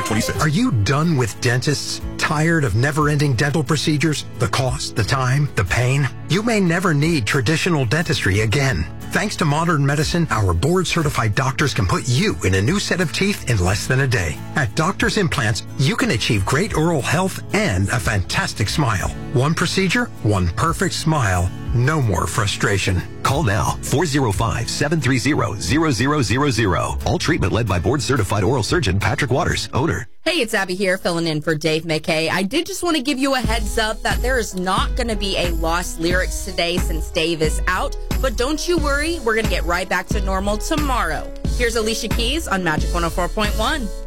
July 26th. Are you done with dentists? Tired of never-ending dental procedures? The cost, the time, the pain? You may never need traditional dentistry again. Thanks to modern medicine, our board-certified doctors can put you in a new set of teeth in less than a day. At Doctors Implants, you can achieve great oral health and a fantastic smile. One procedure, one perfect smile. No more frustration. Call now, 405-730-0000. All treatment led by board-certified oral surgeon Patrick Waters, owner. Hey, it's Abby here, filling in for Dave McKay. I did just want to give you a heads up that there is not going to be a Lost Lyrics today since Dave is out. But don't you worry, we're going to get right back to normal tomorrow. Here's Alicia Keys on Magic 104.1.